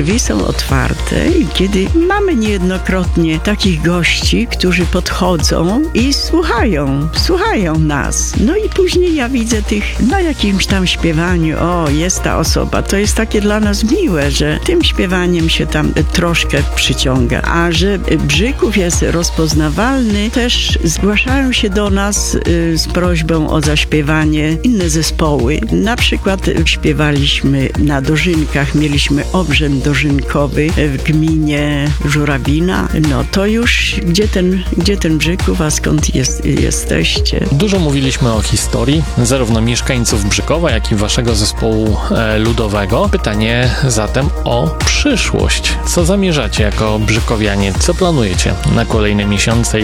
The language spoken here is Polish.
drzwi są otwarte i kiedy mamy niejednokrotnie takich gości, którzy podchodzą i słuchają nas. No i później ja widzę tych na jakimś tam śpiewaniu, jest ta osoba. To jest takie dla nas miłe, że tym śpiewaniem się tam troszkę przyciąga. A że Brzyków jest rozpoznawalny, też zgłaszają się do nas z prośbą o zaśpiewanie inne zespoły. Na przykład śpiewaliśmy na dożynkach, mieliśmy obrzęd dożynkowy w gminie Żurawina. No to już, gdzie ten Brzyków, a skąd jesteście? Dużo mówiliśmy o historii, zarówno mieszkańców Brzykowa, jak i waszego zespołu ludowego. Pytanie zatem o przyszłość. Co zamierzacie jako brzykowianie? Co planujecie na kolejne miesiące